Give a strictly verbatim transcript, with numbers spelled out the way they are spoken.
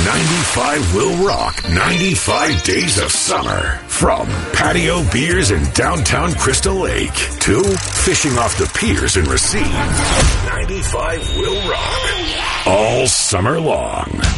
ninety-five will rock ninety-five days of summer. From patio beers in downtown Crystal Lake to fishing off the piers in Racine. ninety-five will rock all summer long.